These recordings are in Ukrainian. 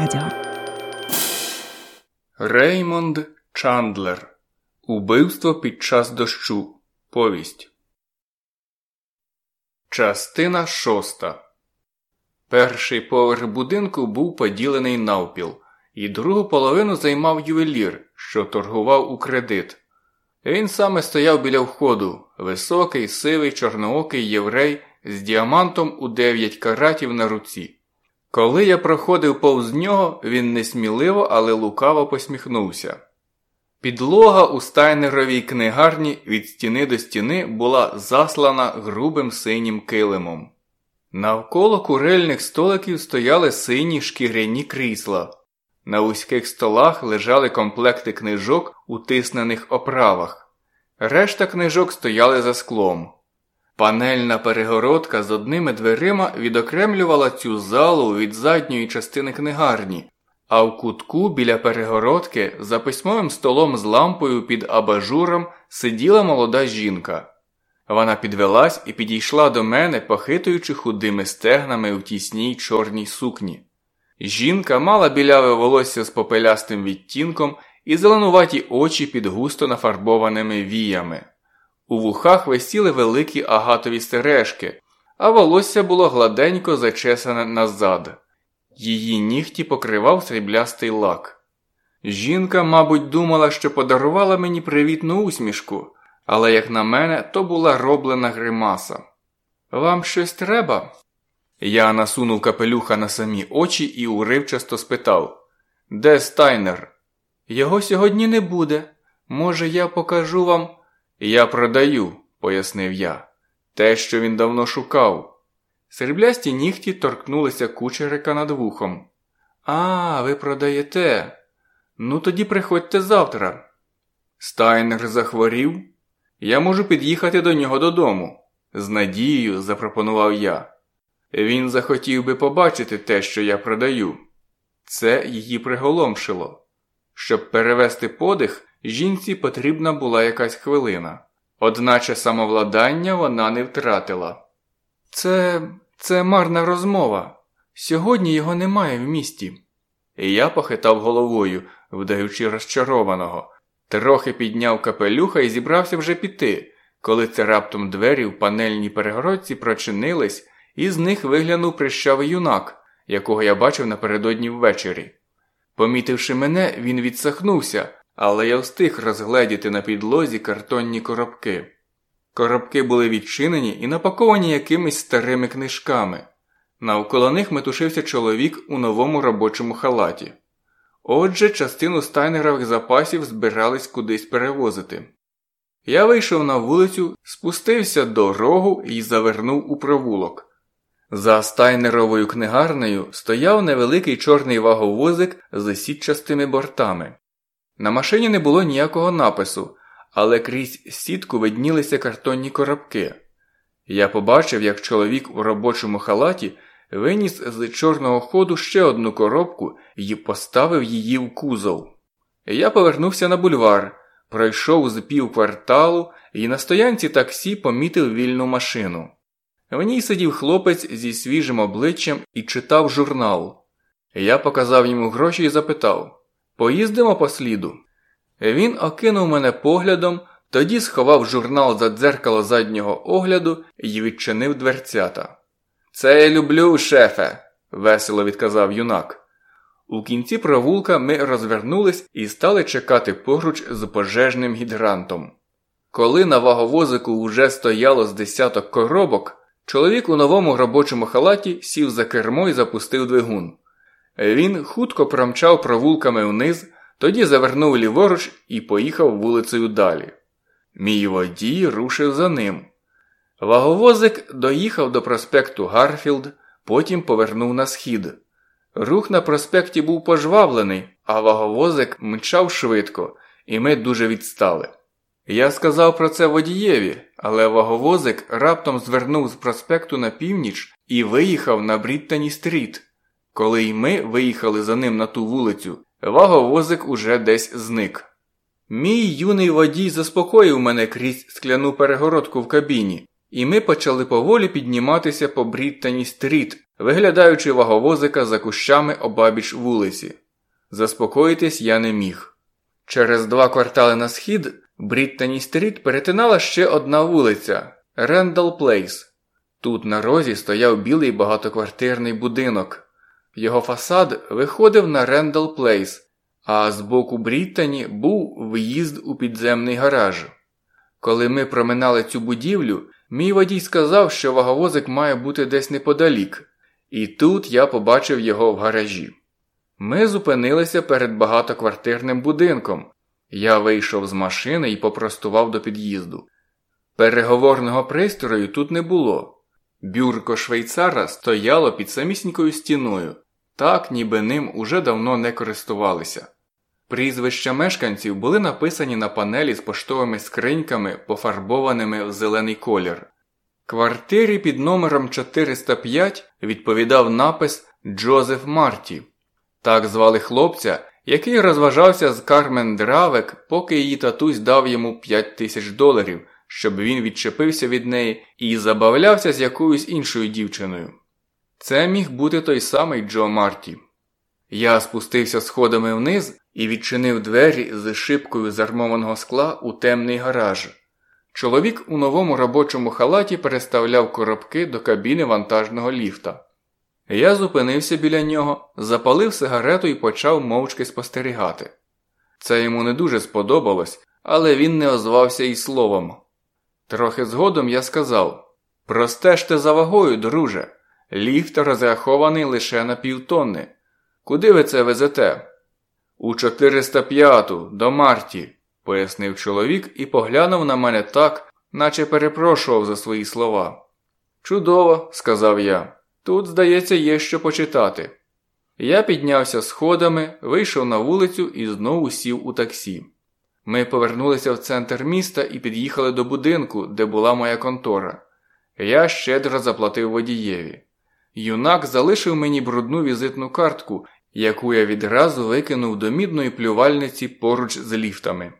Реймонд Чандлер. Убивство під час дощу. Повість. Частина 6. Перший поверх будинку був поділений навпіл, і другу половину займав ювелір, що торгував у кредит. Він саме стояв біля входу, високий, сивий, чорноокий єврей з діамантом у 9 каратів на руці. Коли я проходив повз нього, він несміливо, але лукаво посміхнувся. Підлога у стайнеровій книгарні від стіни до стіни була заслана грубим синім килимом. Навколо курильних столиків стояли сині шкіряні крісла. На вузьких столах лежали комплекти книжок у тиснених оправах. Решта книжок стояли за склом. Панельна перегородка з одними дверима відокремлювала цю залу від задньої частини книгарні, а в кутку біля перегородки за письмовим столом з лампою під абажуром сиділа молода жінка. Вона підвелась і підійшла до мене, похитуючи худими стегнами у тісній чорній сукні. Жінка мала біляве волосся з попелястим відтінком і зеленуваті очі під густо нафарбованими віями. У вухах висіли великі агатові сережки, а волосся було гладенько зачесане назад. Її нігті покривав сріблястий лак. Жінка, мабуть, думала, що подарувала мені привітну усмішку, але, як на мене, то була роблена гримаса. «Вам щось треба?» Я насунув капелюха на самі очі і уривчасто спитав: «Де Стайнер?» «Його сьогодні не буде. Може, я покажу вам...» «Я продаю», – пояснив я. «Те, що він давно шукав». Сріблясті нігті торкнулися кучерика над вухом. «А, ви продаєте? Ну тоді приходьте завтра». «Стайнер захворів? Я можу під'їхати до нього додому», – з надією запропонував я. «Він захотів би побачити те, що я продаю». Це її приголомшило. Щоб перевести подих, жінці потрібна була якась хвилина. Одначе самовладання вона не втратила. Це марна розмова. Сьогодні його немає в місті». І я похитав головою, вдаючи розчарованого. Трохи підняв капелюха і зібрався вже піти, коли це раптом двері в панельній перегородці прочинились, і з них виглянув прищавий юнак, якого я бачив напередодні ввечері. Помітивши мене, він відсахнувся, але я встиг розгледіти на підлозі картонні коробки. Коробки були відчинені і напаковані якимись старими книжками. Навколо них метушився чоловік у новому робочому халаті. Отже, частину стайнерових запасів збирались кудись перевозити. Я вийшов на вулицю, спустився до рогу і завернув у провулок. За стайнеровою книгарнею стояв невеликий чорний ваговозик з сітчастими бортами. На машині не було ніякого напису, але крізь сітку виднілися картонні коробки. Я побачив, як чоловік у робочому халаті виніс з чорного ходу ще одну коробку і поставив її в кузов. Я повернувся на бульвар, пройшов з півкварталу і на стоянці таксі помітив вільну машину. В ній сидів хлопець зі свіжим обличчям і читав журнал. Я показав йому гроші і запитав: «Поїздимо по сліду?» Він окинув мене поглядом, тоді сховав журнал за дзеркало заднього огляду і відчинив дверцята. «Це я люблю, шефе», – весело відказав юнак. У кінці провулка ми розвернулись і стали чекати поруч з пожежним гідрантом. Коли на ваговозику вже стояло з 10 коробок, чоловік у новому робочому халаті сів за кермо і запустив двигун. Він хутко промчав провулками вниз, тоді завернув ліворуч і поїхав вулицею далі. Мій водій рушив за ним. Ваговозик доїхав до проспекту Гарфілд, потім повернув на схід. Рух на проспекті був пожвавлений, а ваговозик мчав швидко, і ми дуже відстали. Я сказав про це водієві, але ваговозик раптом звернув з проспекту на північ і виїхав на Бріттані-стріт. Коли й ми виїхали за ним на ту вулицю, ваговозик уже десь зник. Мій юний водій заспокоїв мене крізь скляну перегородку в кабіні, і ми почали поволі підніматися по Бріттані-стріт, виглядаючи ваговозика за кущами обабіч вулиці. Заспокоїтись я не міг. Через 2 квартали на схід Бріттані-стріт перетинала ще одна вулиця – Рендал Плейс. Тут на розі стояв білий багатоквартирний будинок. Його фасад виходив на Рендал Плейс, а з боку Бріттані був в'їзд у підземний гараж. Коли ми проминали цю будівлю, мій водій сказав, що ваговозик має бути десь неподалік, і тут я побачив його в гаражі. Ми зупинилися перед багатоквартирним будинком. Я вийшов з машини і попростував до під'їзду. Переговорного пристрою тут не було. Бюрко швейцара стояло під самісінькою стіною, так ніби ним уже давно не користувалися. Прізвища мешканців були написані на панелі з поштовими скриньками, пофарбованими в зелений колір. Квартирі під номером 405 відповідав напис «Джозеф Марті». Так звали хлопця, який розважався з Кармен Дравек, поки її татусь дав йому $5000, щоб він відчепився від неї і забавлявся з якоюсь іншою дівчиною. Це міг бути той самий Джо Марті. Я спустився сходами вниз і відчинив двері з шибкою з армованого скла у темний гараж. Чоловік у новому робочому халаті переставляв коробки до кабіни вантажного ліфта. Я зупинився біля нього, запалив сигарету і почав мовчки спостерігати. Це йому не дуже сподобалось, але він не озвався і словом. Трохи згодом я сказав: «Простежте за вагою, друже. Ліфт розрахований лише на 1,5 тонни. Куди ви це везете?» «У 405-ту, до Марті», – пояснив чоловік і поглянув на мене так, наче перепрошував за свої слова. «Чудово», – сказав я. «Тут, здається, є що почитати». Я піднявся сходами, вийшов на вулицю і знову сів у таксі. Ми повернулися в центр міста і під'їхали до будинку, де була моя контора. Я щедро заплатив водієві. Юнак залишив мені брудну візитну картку, яку я відразу викинув до мідної плювальниці поруч з ліфтами.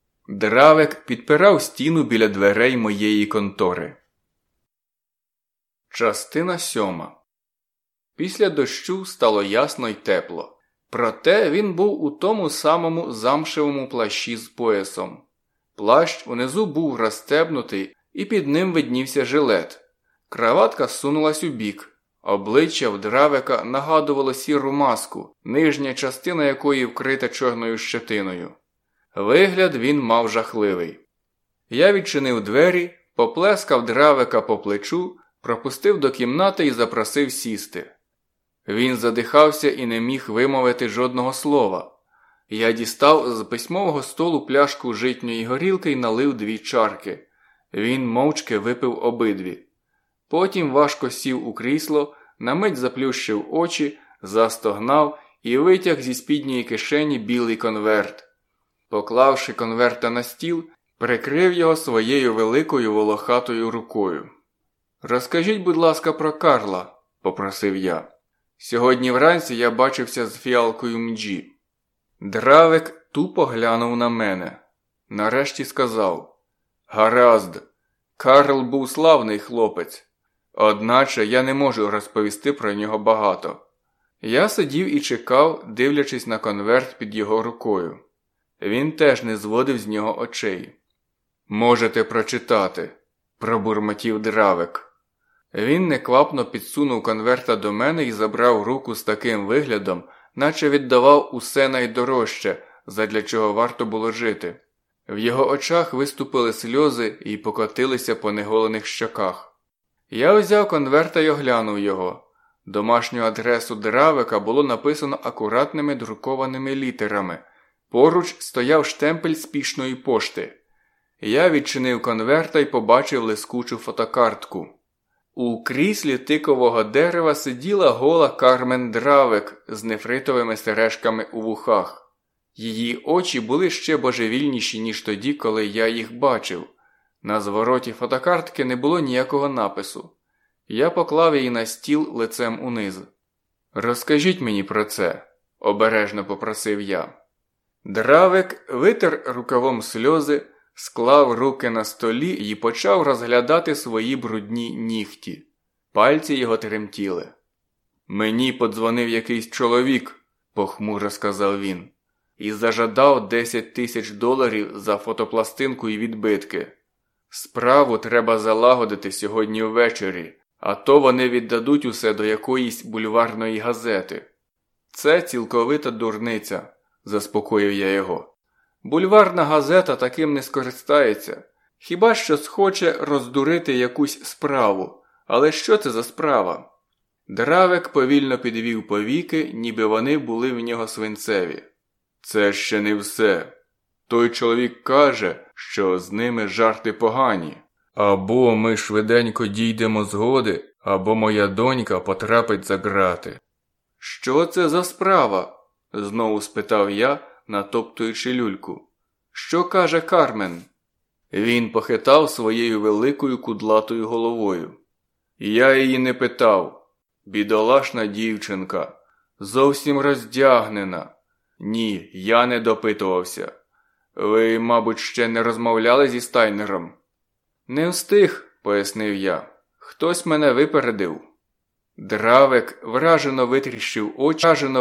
Дравек підпирав стіну біля дверей моєї контори. Частина 7. Після дощу стало ясно й тепло. Проте він був у тому самому замшевому плащі з поясом. Плащ унизу був розстебнутий, і під ним виднівся жилет. Краватка сунулась у бік. Обличчя в Дравека нагадувало сіру маску, нижня частина якої вкрита чорною щетиною. Вигляд він мав жахливий. Я відчинив двері, поплескав Дравека по плечу, пропустив до кімнати і запросив сісти. Він задихався і не міг вимовити жодного слова. Я дістав з письмового столу пляшку житньої горілки і налив 2 чарки. Він мовчки випив обидві. Потім важко сів у крісло, на мить заплющив очі, застогнав і витяг зі спідньої кишені білий конверт. Поклавши конверта на стіл, прикрив його своєю великою волохатою рукою. «Розкажіть, будь ласка, про Карла», – попросив я. «Сьогодні вранці я бачився з фіалкою Мджі». Дравек тупо глянув на мене. Нарешті сказав: «Гаразд, Карл був славний хлопець. Одначе я не можу розповісти про нього багато». Я сидів і чекав, дивлячись на конверт під його рукою. Він теж не зводив з нього очей. «Можете прочитати», – пробурмотів Дравек. Він неквапно підсунув конверта до мене і забрав руку з таким виглядом, наче віддавав усе найдорожче, задля чого варто було жити. В його очах виступили сльози і покотилися по неголених щоках. Я взяв конверта й оглянув його. Домашню адресу Дравека було написано акуратними друкованими літерами. Поруч стояв штемпель спішної пошти. Я відчинив конверта й побачив лискучу фотокартку. У кріслі тикового дерева сиділа гола Кармен Дравек з нефритовими сережками у вухах. Її очі були ще божевільніші, ніж тоді, коли я їх бачив. На звороті фотокартки не було ніякого напису. Я поклав її на стіл лицем униз. «Розкажіть мені про це», – обережно попросив я. Дравек витер рукавом сльози, склав руки на столі і почав розглядати свої брудні нігті. Пальці його тремтіли. Мені подзвонив якийсь чоловік, похмуро сказав він, і зажадав 10 тисяч доларів за фотопластинку і відбитки. Справу треба залагодити сьогодні ввечері, а то вони віддадуть усе до якоїсь бульварної газети. Це цілковита дурниця, заспокоїв я його. Бульварна газета таким не скористається. Хіба що схоче роздурити якусь справу. Але що це за справа? Дравек повільно підвів повіки, ніби вони були в нього свинцеві. Це ще не все. Той чоловік каже, що з ними жарти погані. Або ми швиденько дійдемо згоди, або моя донька потрапить за ґрати. Що це за справа? Знову спитав я, натоптуючи люльку. Що каже Кармен? Він похитав своєю великою кудлатою головою. Я її не питав. Бідолашна дівчинка. Зовсім роздягнена. Ні, я не допитувався. Ви, мабуть, ще не розмовляли зі Стайнером? Не встиг, пояснив я. Хтось мене випередив. Дравек вражено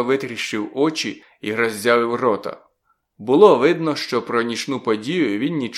витріщив очі і роззявив рота. Було видно, що про нічну подію він нічого